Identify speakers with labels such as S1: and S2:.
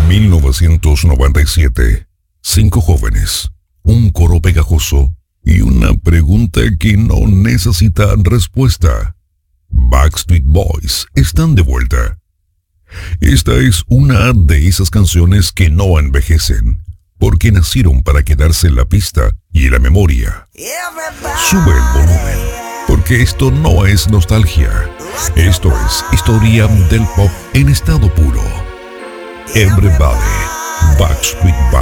S1: 1997. 5 jóvenes, un coro pegajoso y una pregunta que no necesita respuesta. Backstreet Boys están de vuelta. Esta es una de esas canciones que no envejecen, porque nacieron para quedarse en la pista y en la memoria. Sube el volumen, porque esto no es nostalgia. Esto es historia del pop en estado puro. Everybody, Backstreet Boys.